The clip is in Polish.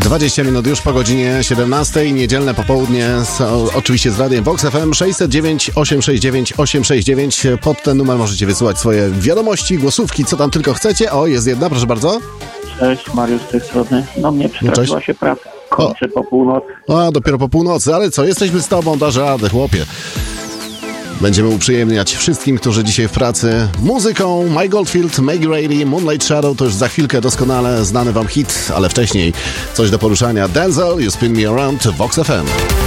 20 minut już po godzinie 17. Niedzielne popołudnie oczywiście z radiem Vox FM 609 869 869. Pod ten numer możecie wysyłać swoje wiadomości, głosówki, co tam tylko chcecie. O, jest jedna, proszę bardzo. Cześć, Mariusz z tej strony. No mnie przytrafiła się praca. Kończę po północy. A, dopiero po północy, ale co, jesteśmy z tobą, dasz radę, chłopie. Będziemy uprzyjemniać wszystkim, którzy dzisiaj w pracy muzyką. Mike Goldfield, Maggie Reilly, Moonlight Shadow to już za chwilkę doskonale znany wam hit, ale wcześniej coś do poruszania. Denzel, You Spin Me Around, Vox FM.